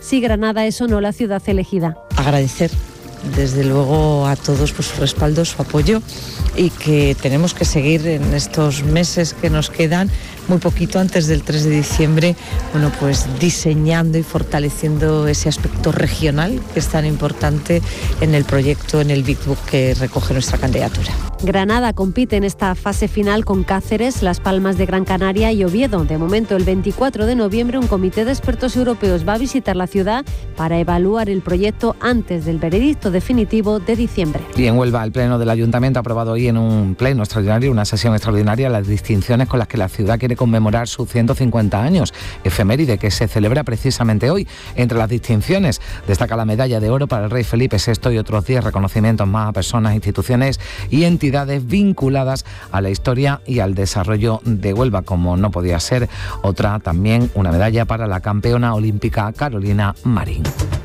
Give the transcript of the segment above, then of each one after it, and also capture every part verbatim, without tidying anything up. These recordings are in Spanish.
si Granada es o no la ciudad elegida. Agradecer desde luego a todos por su respaldo, su apoyo, y que tenemos que seguir en estos meses que nos quedan, muy poquito antes del tres de diciembre, bueno, pues diseñando y fortaleciendo ese aspecto regional que es tan importante en el proyecto, en el Big Book que recoge nuestra candidatura. Granada compite en esta fase final con Cáceres, Las Palmas de Gran Canaria y Oviedo. De momento, el veinticuatro de noviembre, un comité de expertos europeos va a visitar la ciudad para evaluar el proyecto antes del veredicto definitivo de diciembre. Y en Huelva, el Pleno del Ayuntamiento ha aprobado hoy en un pleno extraordinario, una sesión extraordinaria, las distinciones con las que la ciudad quiere conmemorar sus ciento cincuenta años, efeméride que se celebra precisamente hoy. Entre las distinciones destaca la medalla de oro para el rey Felipe sexto y otros diez reconocimientos más a personas, instituciones y entidades vinculadas a la historia y al desarrollo de Huelva, como no podía ser otra, también una medalla para la campeona olímpica Carolina Marín.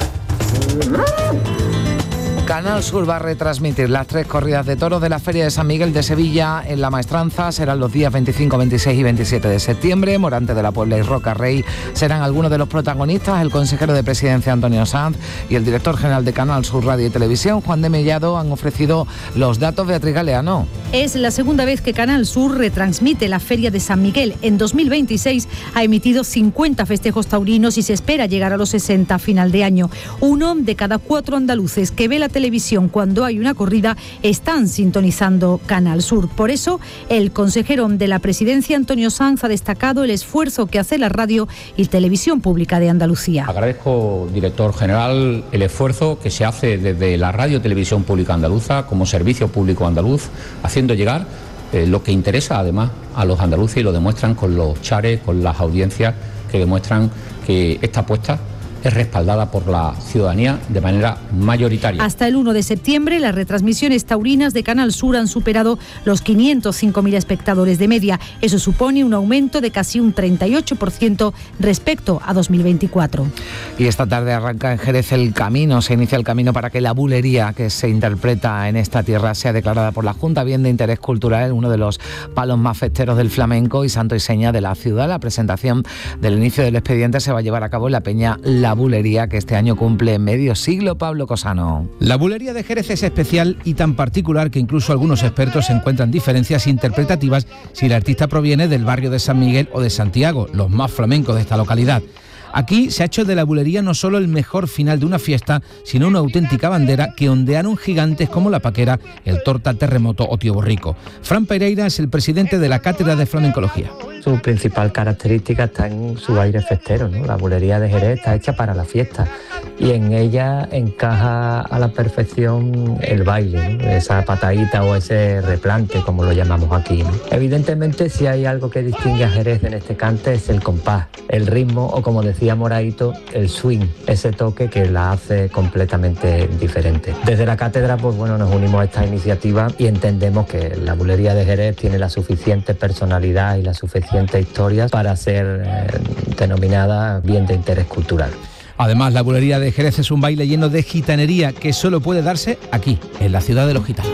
Canal Sur va a retransmitir las tres corridas de toros de la Feria de San Miguel de Sevilla en La Maestranza. Serán los días veinticinco, veintiséis y veintisiete de septiembre. Morante de la Puebla y Roca Rey serán algunos de los protagonistas. El consejero de Presidencia, Antonio Sanz, y el director general de Canal Sur Radio y Televisión, Juan de Mellado, han ofrecido los datos. Beatriz Galeano. Es la segunda vez que Canal Sur retransmite la Feria de San Miguel. En dos mil veintiséis ha emitido cincuenta festejos taurinos y se espera llegar a los sesenta a final de año. Uno de cada cuatro andaluces que ve la televisión cuando hay una corrida están sintonizando Canal Sur. Por eso, el consejero de la Presidencia, Antonio Sanz, ha destacado el esfuerzo que hace la radio y televisión pública de Andalucía. Agradezco, director general, el esfuerzo que se hace desde la Radio y Televisión Pública Andaluza como servicio público andaluz, haciendo llegar eh, lo que interesa además a los andaluces, y lo demuestran con los chares, con las audiencias que demuestran que esta apuesta es respaldada por la ciudadanía de manera mayoritaria. Hasta el uno de septiembre, las retransmisiones taurinas de Canal Sur han superado los quinientos cinco mil espectadores de media. Eso supone un aumento de casi un treinta y ocho por ciento respecto a dos mil veinticuatro. Y esta tarde arranca en Jerez el camino, se inicia el camino para que la bulería que se interpreta en esta tierra sea declarada por la Junta bien de interés cultural, uno de los palos más festeros del flamenco y santo y seña de la ciudad. La presentación del inicio del expediente se va a llevar a cabo en la Peña La Bulería, que este año cumple medio siglo. Pablo Cosano. La bulería de Jerez es especial y tan particular que incluso algunos expertos encuentran diferencias interpretativas si el artista proviene del barrio de San Miguel o de Santiago, los más flamencos de esta localidad. Aquí se ha hecho de la bulería no solo el mejor final de una fiesta, sino una auténtica bandera que ondearon gigantes como la Paquera, el Torta, Terremoto o Tío Borrico. Fran Pereira es el presidente de la Cátedra de Flamencología. Su principal característica está en su aire festero, ¿no? La bulería de Jerez está hecha para la fiesta y en ella encaja a la perfección el baile, ¿no? Esa patadita o ese replante, como lo llamamos aquí, ¿no? Evidentemente, si hay algo que distingue a Jerez en este cante es el compás, el ritmo o, como decía Moraito, el swing, ese toque que la hace completamente diferente. Desde la cátedra, pues bueno, nos unimos a esta iniciativa y entendemos que la bulería de Jerez tiene la suficiente personalidad y la suficiente historias para ser eh, denominada bien de interés cultural. Además, la bulería de Jerez es un baile lleno de gitanería que solo puede darse aquí, en la ciudad de los gitanos.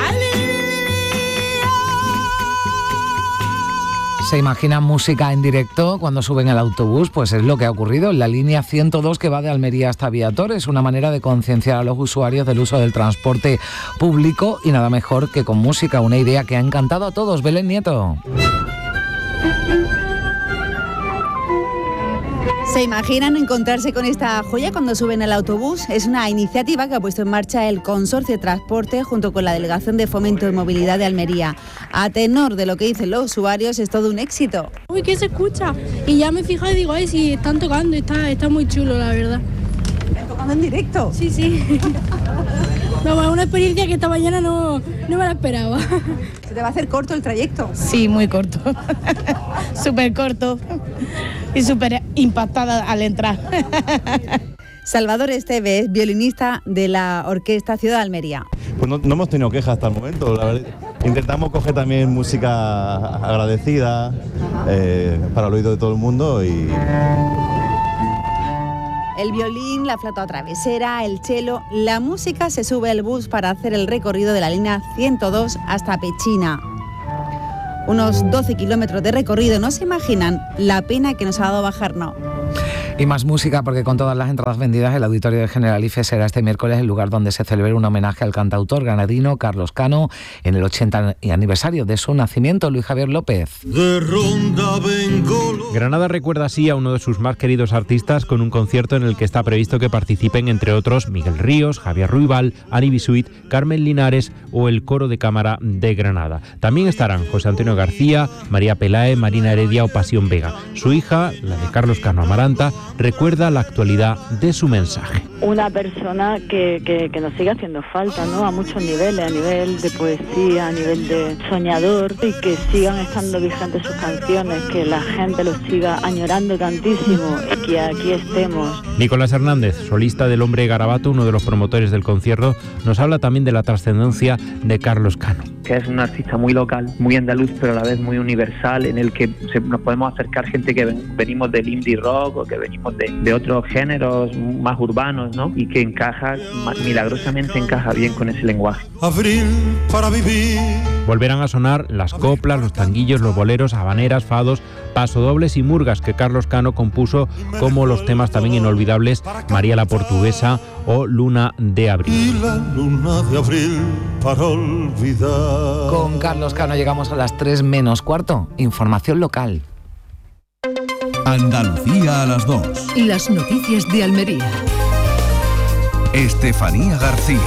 ¿Se imaginan música en directo cuando suben al autobús? Pues es lo que ha ocurrido en la línea ciento dos que va de Almería hasta Viator. Es una manera de concienciar a los usuarios del uso del transporte público y nada mejor que con música, una idea que ha encantado a todos. Belén Nieto. ¿Se imaginan encontrarse con esta joya cuando suben al autobús? Es una iniciativa que ha puesto en marcha el Consorcio de Transporte junto con la Delegación de Fomento de Movilidad de Almería. A tenor de lo que dicen los usuarios, es todo un éxito. Uy, ¿qué se escucha? Y ya me fijo y digo, ay, sí, están tocando, está, está muy chulo, la verdad. ¿Están tocando en directo? Sí, sí. No, es una experiencia que esta mañana no, no me la esperaba. ¿Se te va a hacer corto el trayecto? Sí, muy corto. Súper corto. Y súper impactada al entrar. Salvador Esteves, violinista de la Orquesta Ciudad de Almería. Pues no, no hemos tenido quejas hasta el momento, la verdad. Intentamos coger también música agradecida eh, para el oído de todo el mundo y... El violín, la flauta travesera, el cello, la música se sube al bus para hacer el recorrido de la línea ciento dos hasta Pechina. Unos doce kilómetros de recorrido, no se imaginan la pena que nos ha dado bajar, no. Y más música, porque con todas las entradas vendidas, el Auditorio de Generalife será este miércoles el lugar donde se celebre un homenaje al cantautor granadino Carlos Cano en el ochenta aniversario de su nacimiento. Luis Javier López. De Ronda vengo. Granada recuerda así a uno de sus más queridos artistas con un concierto en el que está previsto que participen, entre otros, Miguel Ríos, Javier Ruibal, Ani Bisuit, Carmen Linares o el Coro de Cámara de Granada. También estarán José Antonio García, María Pelae, Marina Heredia o Pasión Vega. Su hija, la de Carlos Cano Amaranta, recuerda la actualidad de su mensaje. Una persona que, que, que nos sigue haciendo falta, ¿no? A muchos niveles, a nivel de poesía, a nivel de soñador, y que sigan estando vigentes sus canciones, que la gente los siga añorando tantísimo y que aquí estemos. Nicolás Hernández, solista del Hombre Garabato, uno de los promotores del concierto, nos habla también de la trascendencia de Carlos Cano. Que es un artista muy local, muy andaluz, pero a la vez muy universal, en el que se, nos podemos acercar gente que ven, venimos del indie rock o que venimos de, de otros géneros más urbanos, ¿no? Y que encaja, milagrosamente encaja bien con ese lenguaje. Abril para vivir. Volverán a sonar las coplas, los tanguillos, los boleros, habaneras, fados, pasodobles y murgas que Carlos Cano compuso, como los temas también inolvidables María la Portuguesa o Luna de Abril. Y la luna de abril para olvidar. Con Carlos Cano llegamos a las tres menos cuarto. Información local. Andalucía a las dos. Las noticias de Almería. Estefanía García.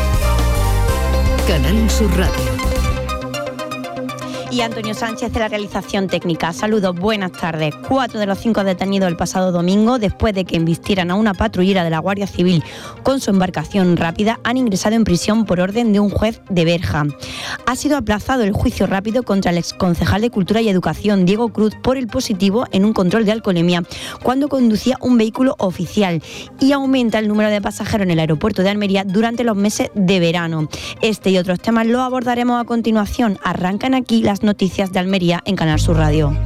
Canal Sur Radio. Y Antonio Sánchez de la realización técnica. Saludos, buenas tardes. Cuatro de los cinco detenidos el pasado domingo, después de que embistieran a una patrullera de la Guardia Civil con su embarcación rápida, han ingresado en prisión por orden de un juez de Berja. Ha sido aplazado el juicio rápido contra el exconcejal de Cultura y Educación, Diego Cruz, por el positivo en un control de alcoholemia cuando conducía un vehículo oficial, y aumenta el número de pasajeros en el aeropuerto de Almería durante los meses de verano. Este y otros temas los abordaremos a continuación. Arrancan aquí las noticias de Almería en Canal Sur Radio.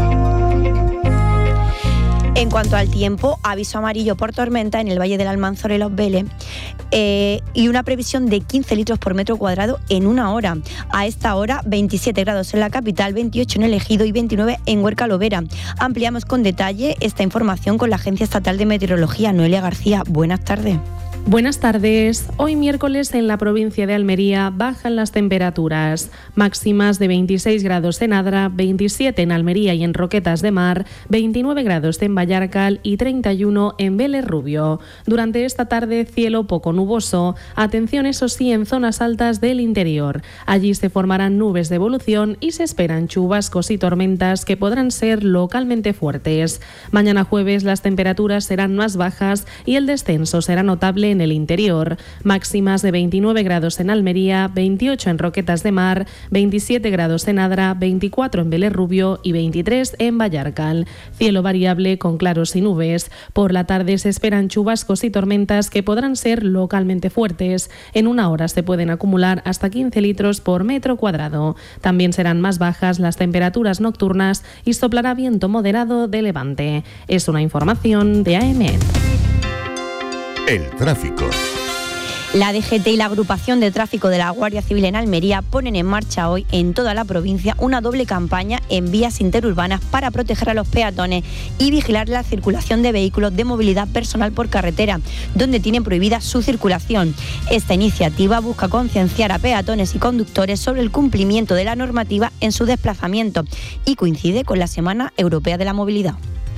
En cuanto al tiempo, aviso amarillo por tormenta en el Valle del Almanzora y Los Vélez, eh, y una previsión de quince litros por metro cuadrado en una hora. A esta hora, veintisiete grados en la capital, veintiocho en el Ejido y veintinueve en Huerca Lovera. Ampliamos con detalle esta información con la Agencia Estatal de Meteorología. Noelia García, buenas tardes. Buenas tardes. Hoy miércoles en la provincia de Almería bajan las temperaturas. Máximas de veintiséis grados en Adra, veintisiete en Almería y en Roquetas de Mar, veintinueve grados en Vallarcal y treinta y uno en Vélez Rubio. Durante esta tarde, cielo poco nuboso. Atención, eso sí, en zonas altas del interior. Allí se formarán nubes de evolución y se esperan chubascos y tormentas que podrán ser localmente fuertes. Mañana jueves las temperaturas serán más bajas y el descenso será notable en el interior. Máximas de veintinueve grados en Almería, veintiocho en Roquetas de Mar, veintisiete grados en Adra, veinticuatro en Vélez Rubio y veintitrés en Vallarcal. Cielo variable con claros y nubes. Por la tarde se esperan chubascos y tormentas que podrán ser localmente fuertes. En una hora se pueden acumular hasta quince litros por metro cuadrado. También serán más bajas las temperaturas nocturnas y soplará viento moderado de levante. Es una información de A E M E T. El tráfico. La D G T y la agrupación de tráfico de la Guardia Civil en Almería ponen en marcha hoy en toda la provincia una doble campaña en vías interurbanas para proteger a los peatones y vigilar la circulación de vehículos de movilidad personal por carretera, donde tienen prohibida su circulación. Esta iniciativa busca concienciar a peatones y conductores sobre el cumplimiento de la normativa en su desplazamiento y coincide con la Semana Europea de la Movilidad.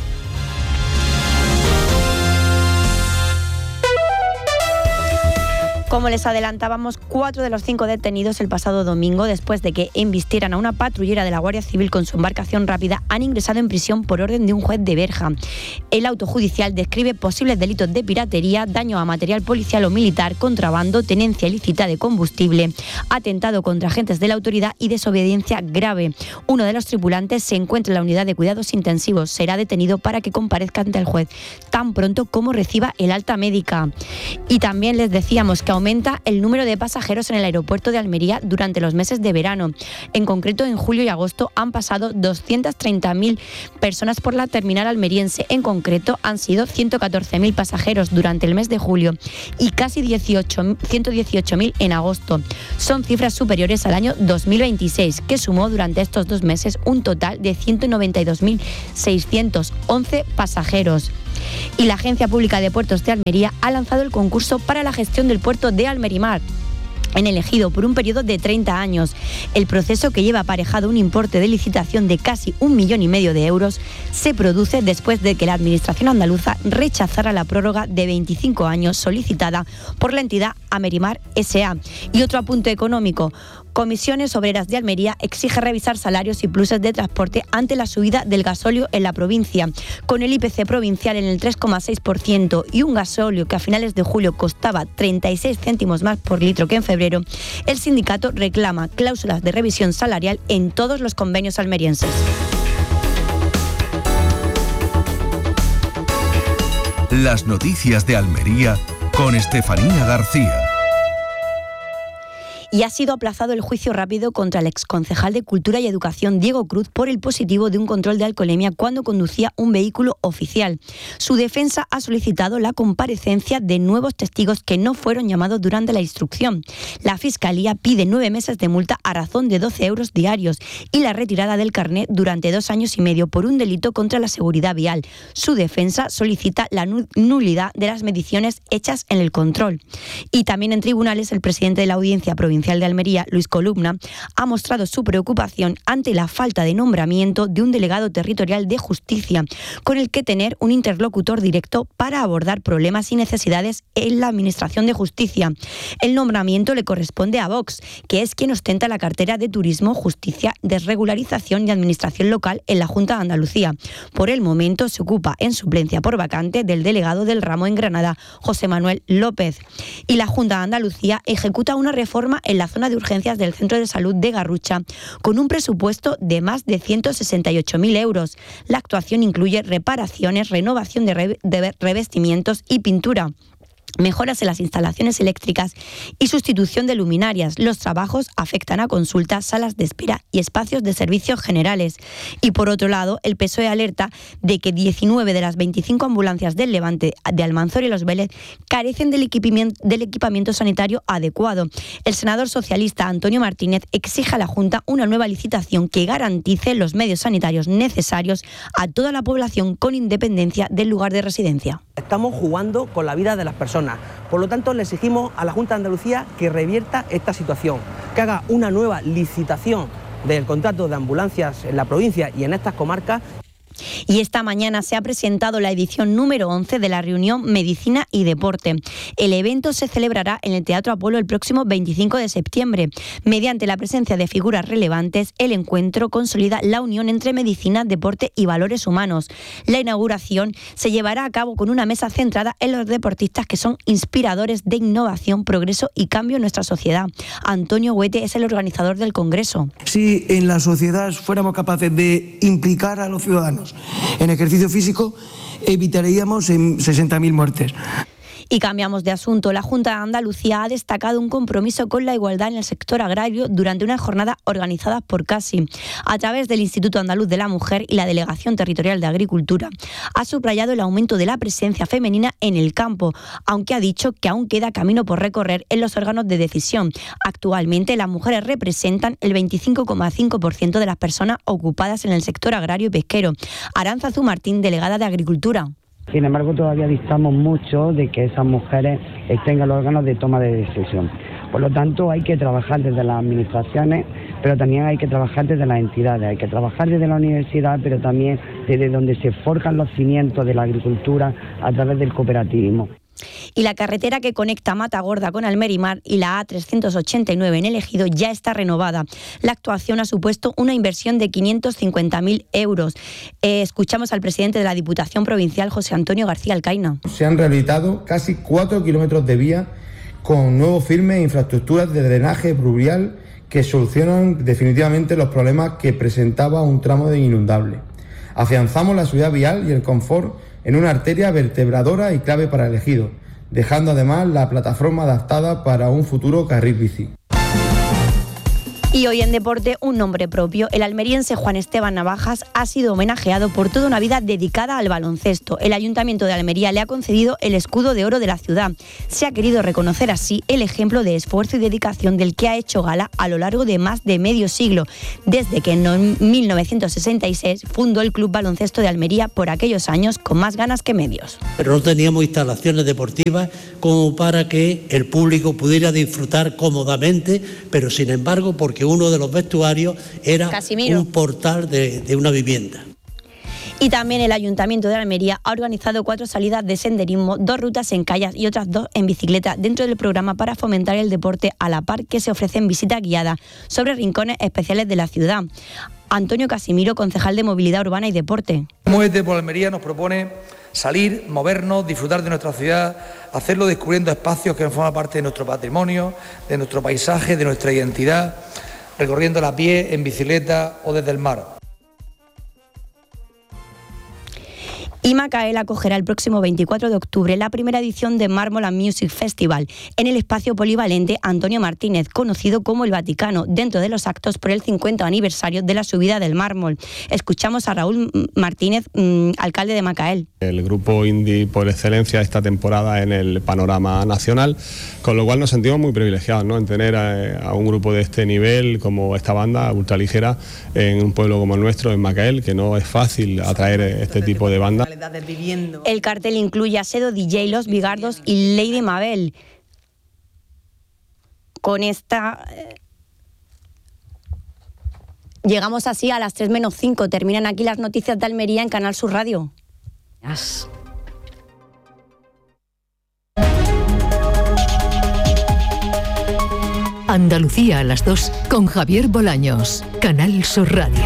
Como les adelantábamos, cuatro de los cinco detenidos el pasado domingo, después de que embistieran a una patrullera de la Guardia Civil con su embarcación rápida, han ingresado en prisión por orden de un juez de Berja. El auto judicial describe posibles delitos de piratería, daño a material policial o militar, contrabando, tenencia ilícita de combustible, atentado contra agentes de la autoridad y desobediencia grave. Uno de los tripulantes se encuentra en la unidad de cuidados intensivos. Será detenido para que comparezca ante el juez tan pronto como reciba el alta médica. Y también les decíamos que aumenta el número de pasajeros en el aeropuerto de Almería durante los meses de verano. En concreto, en julio y agosto han pasado doscientas treinta mil personas por la terminal almeriense. En concreto, han sido ciento catorce mil pasajeros durante el mes de julio y casi ciento dieciocho mil en agosto. Son cifras superiores al año dos mil veintiséis, que sumó durante estos dos meses un total de ciento noventa y dos mil seiscientos once pasajeros. Y la Agencia Pública de Puertos de Almería ha lanzado el concurso para la gestión del puerto de Almerimar, en el Ejido, por un periodo de treinta años. El proceso, que lleva aparejado un importe de licitación de casi un millón y medio de euros, se produce después de que la Administración andaluza rechazara la prórroga de veinticinco años solicitada por la entidad Amerimar S A. Y otro apunte económico. Comisiones Obreras de Almería exige revisar salarios y pluses de transporte ante la subida del gasóleo en la provincia. Con el I P C provincial en el tres coma seis por ciento y un gasóleo que a finales de julio costaba treinta y seis céntimos más por litro que en febrero, el sindicato reclama cláusulas de revisión salarial en todos los convenios almerienses. Las noticias de Almería con Estefanía García. Y ha sido aplazado el juicio rápido contra el exconcejal de Cultura y Educación, Diego Cruz, por el positivo de un control de alcoholemia cuando conducía un vehículo oficial. Su defensa ha solicitado la comparecencia de nuevos testigos que no fueron llamados durante la instrucción. La Fiscalía pide nueve meses de multa a razón de doce euros diarios y la retirada del carnet durante dos años y medio por un delito contra la seguridad vial. Su defensa solicita la nulidad de las mediciones hechas en el control. Y también en tribunales, el presidente de la Audiencia Provincial de Almería, Luis Columna, ha mostrado su preocupación ante la falta de nombramiento de un delegado territorial de justicia, con el que tener un interlocutor directo para abordar problemas y necesidades en la Administración de Justicia. El nombramiento le corresponde a Vox, que es quien ostenta la cartera de Turismo, Justicia, Desregularización y Administración Local en la Junta de Andalucía. Por el momento se ocupa en suplencia por vacante del delegado del ramo en Granada, José Manuel López. Y la Junta de Andalucía ejecuta una reforma en la zona de urgencias del Centro de Salud de Garrucha, con un presupuesto de más de ciento sesenta y ocho mil euros. La actuación incluye reparaciones, renovación de, re- de revestimientos y pintura, mejoras en las instalaciones eléctricas y sustitución de luminarias. Los trabajos afectan a consultas, salas de espera y espacios de servicios generales. Y por otro lado, el P S O E alerta de que diecinueve de las veinticinco ambulancias del Levante, de Almanzor y Los Vélez carecen del equipamiento, del equipamiento sanitario adecuado. El senador socialista Antonio Martínez exige a la Junta una nueva licitación que garantice los medios sanitarios necesarios a toda la población con independencia del lugar de residencia. Estamos jugando con la vida de las personas. Por lo tanto, le exigimos a la Junta de Andalucía que revierta esta situación, que haga una nueva licitación del contrato de ambulancias en la provincia y en estas comarcas. Y esta mañana se ha presentado la edición número once de la reunión Medicina y Deporte. El evento se celebrará en el Teatro Apolo el próximo veinticinco de septiembre. Mediante la presencia de figuras relevantes, el encuentro consolida la unión entre medicina, deporte y valores humanos. La inauguración se llevará a cabo con una mesa centrada en los deportistas que son inspiradores de innovación, progreso y cambio en nuestra sociedad. Antonio Huete es el organizador del congreso. Si en la sociedad fuéramos capaces de implicar a los ciudadanos en ejercicio físico, evitaríamos sesenta mil muertes. Y cambiamos de asunto. La Junta de Andalucía ha destacado un compromiso con la igualdad en el sector agrario durante una jornada organizada por CASI. A través del Instituto Andaluz de la Mujer y la Delegación Territorial de Agricultura, ha subrayado el aumento de la presencia femenina en el campo, aunque ha dicho que aún queda camino por recorrer en los órganos de decisión. Actualmente, las mujeres representan el veinticinco coma cinco por ciento de las personas ocupadas en el sector agrario y pesquero. Arantzazu Martín, delegada de Agricultura. Sin embargo, todavía distamos mucho de que esas mujeres estén en los órganos de toma de decisión. Por lo tanto, hay que trabajar desde las administraciones, pero también hay que trabajar desde las entidades, hay que trabajar desde la universidad, pero también desde donde se forjan los cimientos de la agricultura a través del cooperativismo. Y la carretera que conecta Matagorda con Almerimar y la A trescientos ochenta y nueve en el Ejido ya está renovada. La actuación ha supuesto una inversión de quinientos cincuenta mil euros. Eh, escuchamos al presidente de la Diputación Provincial, José Antonio García Alcaina. Se han rehabilitado casi cuatro kilómetros de vía con nuevos firmes e infraestructuras de drenaje pluvial que solucionan definitivamente los problemas que presentaba un tramo de inundable. Afianzamos la seguridad vial y el confort en una arteria vertebradora y clave para el Ejido, dejando además la plataforma adaptada para un futuro carril bici. Y hoy en deporte, un nombre propio. El almeriense Juan Esteban Navajas ha sido homenajeado por toda una vida dedicada al baloncesto. El Ayuntamiento de Almería le ha concedido el escudo de oro de la ciudad. Se ha querido reconocer así el ejemplo de esfuerzo y dedicación del que ha hecho gala a lo largo de más de medio siglo, desde que en mil novecientos sesenta y seis fundó el Club Baloncesto de Almería, por aquellos años con más ganas que medios. Pero no teníamos instalaciones deportivas como para que el público pudiera disfrutar cómodamente, pero sin embargo, porque uno de los vestuarios era Casimiro. un portal de, de una vivienda. Y también el Ayuntamiento de Almería ha organizado cuatro salidas de senderismo, dos rutas en kayak y otras dos en bicicleta dentro del programa para fomentar el deporte a la par que se ofrecen visitas guiadas sobre rincones especiales de la ciudad. Antonio Casimiro, concejal de Movilidad Urbana y Deporte. Muévete por Almería nos propone salir, movernos, disfrutar de nuestra ciudad, hacerlo descubriendo espacios que forman parte de nuestro patrimonio, de nuestro paisaje, de nuestra identidad, recorriendo a pie, en bicicleta o desde el mar. Y Macael acogerá el próximo veinticuatro de octubre la primera edición de Mármol and Music Festival en el espacio polivalente Antonio Martínez, conocido como el Vaticano, dentro de los actos por el cincuenta aniversario de la subida del mármol. Escuchamos a Raúl Martínez, mmm, alcalde de Macael. El grupo indie por excelencia esta temporada en el panorama nacional, con lo cual nos sentimos muy privilegiados, ¿no?, en tener a, a un grupo de este nivel como esta banda ultraligera en un pueblo como el nuestro, en Macael, que no es fácil atraer este tipo de bandas. El cartel incluye a Sedo D J, Los Bigardos y Lady Mabel. Con esta... Eh, llegamos así a las tres menos cinco. Terminan aquí las noticias de Almería en Canal Sur Radio. Yes. Andalucía a las dos con Javier Bolaños. Canal Sur Radio.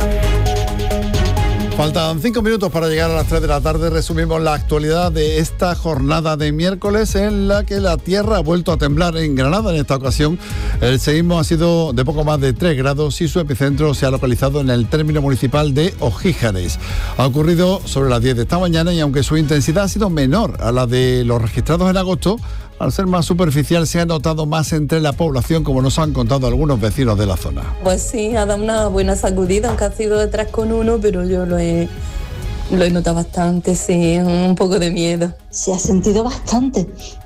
Faltan cinco minutos para llegar a las tres de la tarde. Resumimos la actualidad de esta jornada de miércoles en la que la tierra ha vuelto a temblar en Granada. En esta ocasión el seísmo ha sido de poco más de tres grados y su epicentro se ha localizado en el término municipal de Ojíjares. Ha ocurrido sobre las diez de esta mañana y aunque su intensidad ha sido menor a la de los registrados en agosto, al ser más superficial se ha notado más entre la población, como nos han contado algunos vecinos de la zona. Pues sí, ha dado una buena sacudida, aunque ha sido de tres con uno, pero yo lo he, lo he notado bastante, sí, un poco de miedo. Se ha sentido bastante,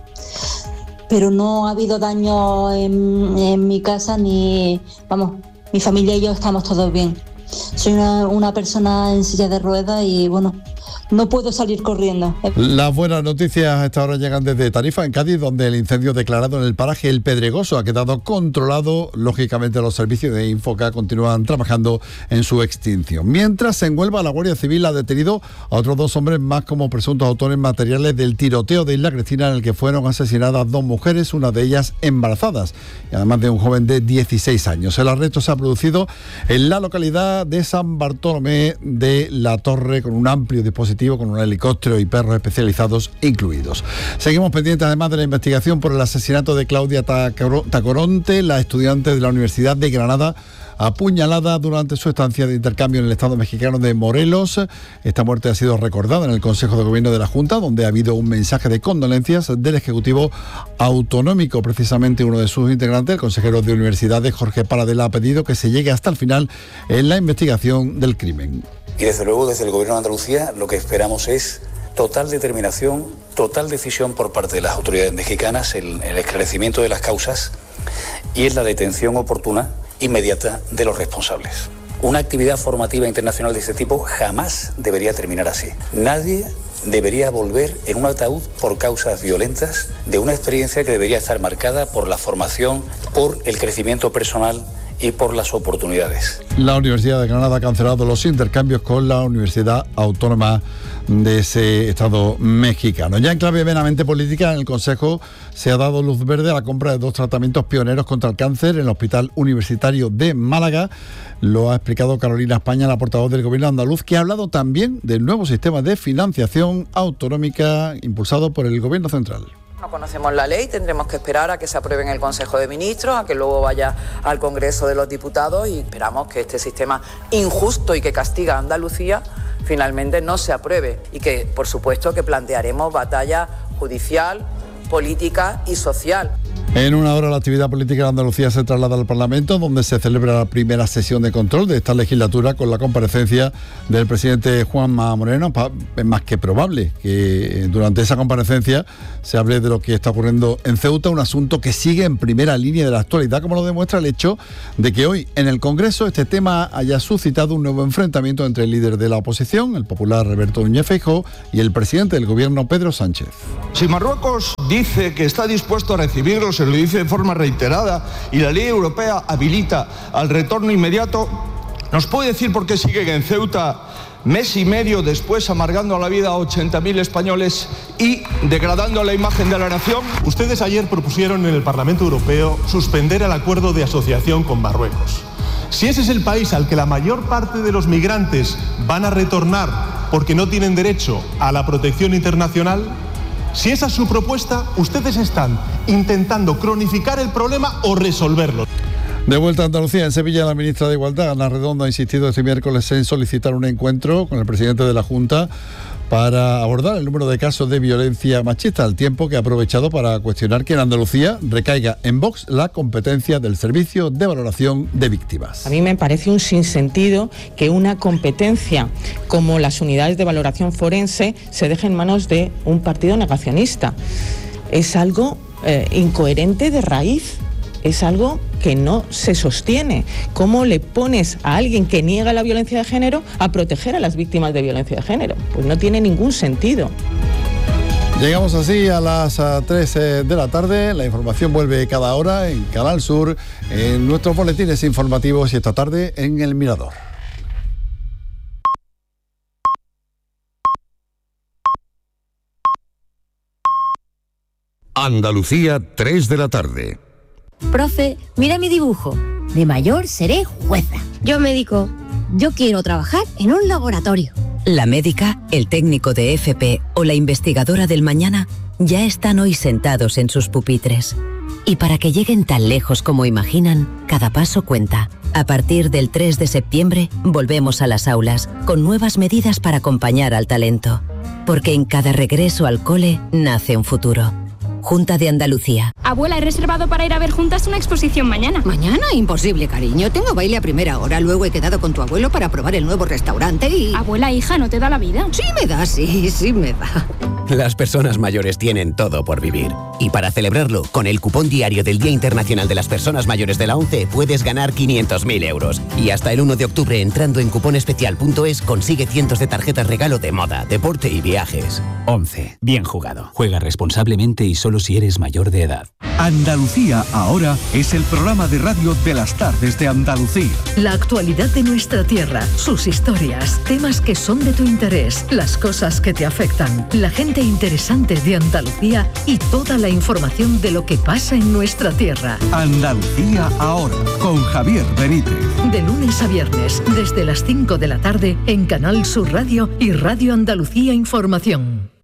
pero no ha habido daño en, en mi casa, ni, vamos, mi familia y yo estamos todos bien. Soy una, una persona en silla de ruedas y bueno, no puedo salir corriendo. Las buenas noticias a esta hora llegan desde Tarifa, en Cádiz, donde el incendio declarado en el paraje El Pedregoso ha quedado controlado. Lógicamente los servicios de Infoca continúan trabajando en su extinción. Mientras, en Huelva, la Guardia Civil ha detenido a otros dos hombres más como presuntos autores materiales del tiroteo de Isla Cristina, en el que fueron asesinadas dos mujeres, una de ellas embarazadas, y además de un joven de dieciséis años. El arresto se ha producido en la localidad de San Bartolomé de la Torre, con un amplio dispositivo, con un helicóptero y perros especializados incluidos. Seguimos pendientes además de la investigación por el asesinato de Claudia Tacoronte, la estudiante de la Universidad de Granada, apuñalada durante su estancia de intercambio en el Estado mexicano de Morelos. Esta muerte ha sido recordada en el Consejo de Gobierno de la Junta, donde ha habido un mensaje de condolencias del Ejecutivo Autonómico. Precisamente uno de sus integrantes, el consejero de Universidades, Jorge Paradela, ha pedido que se llegue hasta el final en la investigación del crimen. Y desde luego desde el Gobierno de Andalucía lo que esperamos es total determinación, total decisión por parte de las autoridades mexicanas en el esclarecimiento de las causas y en la detención oportuna, inmediata, de los responsables. Una actividad formativa internacional de este tipo jamás debería terminar así. Nadie debería volver en un ataúd por causas violentas de una experiencia que debería estar marcada por la formación, por el crecimiento personal y por las oportunidades. La Universidad de Granada ha cancelado los intercambios con la Universidad Autónoma de ese Estado mexicano. Ya en clave meramente política, en el Consejo se ha dado luz verde a la compra de dos tratamientos pioneros contra el cáncer en el Hospital Universitario de Málaga. Lo ha explicado Carolina España, la portavoz del Gobierno andaluz, que ha hablado también del nuevo sistema de financiación autonómica impulsado por el Gobierno central. No conocemos la ley, tendremos que esperar a que se apruebe en el Consejo de Ministros, a que luego vaya al Congreso de los Diputados y esperamos que este sistema injusto y que castiga a Andalucía finalmente no se apruebe y que, por supuesto, que plantearemos batalla judicial, política y social. En una hora la actividad política de Andalucía se traslada al Parlamento, donde se celebra la primera sesión de control de esta legislatura con la comparecencia del presidente Juanma Moreno. Es más que probable que durante esa comparecencia se hable de lo que está ocurriendo en Ceuta, un asunto que sigue en primera línea de la actualidad, como lo demuestra el hecho de que hoy en el Congreso este tema haya suscitado un nuevo enfrentamiento entre el líder de la oposición, el popular Alberto Núñez Feijóo, y el presidente del gobierno, Pedro Sánchez. Si Marruecos dice que está dispuesto a recibirlos, se lo dice de forma reiterada, y la ley europea habilita al retorno inmediato, ¿nos puede decir por qué sigue en Ceuta mes y medio después amargando la vida a ochenta mil españoles y degradando la imagen de la nación? Ustedes ayer propusieron en el Parlamento Europeo suspender el acuerdo de asociación con Marruecos. Si ese es el país al que la mayor parte de los migrantes van a retornar porque no tienen derecho a la protección internacional, si esa es su propuesta, ustedes están intentando cronificar el problema o resolverlo. De vuelta a Andalucía, en Sevilla, la ministra de Igualdad, Ana Redondo, ha insistido este miércoles en solicitar un encuentro con el presidente de la Junta para abordar el número de casos de violencia machista, al tiempo que ha aprovechado para cuestionar que en Andalucía recaiga en Vox la competencia del Servicio de Valoración de Víctimas. A mí me parece un sinsentido que una competencia como las unidades de valoración forense se deje en manos de un partido negacionista. Es algo eh, incoherente de raíz. Es algo que no se sostiene. ¿Cómo le pones a alguien que niega la violencia de género a proteger a las víctimas de violencia de género? Pues no tiene ningún sentido. Llegamos así a las tres de la tarde. La información vuelve cada hora en Canal Sur, en nuestros boletines informativos y esta tarde en El Mirador. Andalucía, tres de la tarde. Profe, mira mi dibujo. De mayor seré jueza. Yo médico. Yo quiero trabajar en un laboratorio. La médica, el técnico de F P o la investigadora del mañana ya están hoy sentados en sus pupitres. Y para que lleguen tan lejos como imaginan, cada paso cuenta. A partir del tres de septiembre, volvemos a las aulas, con nuevas medidas para acompañar al talento. Porque en cada regreso al cole nace un futuro. Junta de Andalucía. Abuela, he reservado para ir a ver juntas una exposición mañana. ¿Mañana? Imposible, cariño. Tengo baile a primera hora. Luego he quedado con tu abuelo para probar el nuevo restaurante y... Abuela, hija, ¿no te da la vida? Sí me da, sí, sí me da. Las personas mayores tienen todo por vivir. Y para celebrarlo, con el cupón diario del Día Internacional de las Personas Mayores de la ONCE puedes ganar quinientos mil euros. Y hasta el uno de octubre, entrando en cuponespecial punto es, consigue cientos de tarjetas regalo de moda, deporte y viajes. ONCE. Bien jugado. Juega responsablemente y solo si eres mayor de edad. Andalucía ahora es el programa de radio de las tardes de Andalucía. La actualidad de nuestra tierra, sus historias, temas que son de tu interés, las cosas que te afectan, la gente interesante de Andalucía y toda la información de lo que pasa en nuestra tierra. Andalucía ahora, con Javier Benítez. De lunes a viernes, desde las cinco de la tarde, en Canal Sur Radio y Radio Andalucía Información.